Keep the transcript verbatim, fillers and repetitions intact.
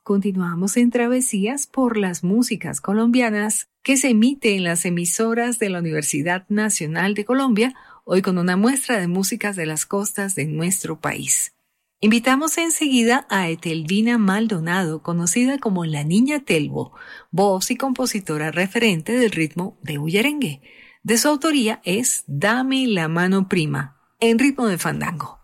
Continuamos en Travesías por las músicas colombianas que se emite en las emisoras de la Universidad Nacional de Colombia, hoy con una muestra de músicas de las costas de nuestro país. Invitamos enseguida a Etelvina Maldonado, conocida como la Niña Telvo, voz y compositora referente del ritmo de bullerengue. De su autoría es Dame la mano prima, en ritmo de fandango.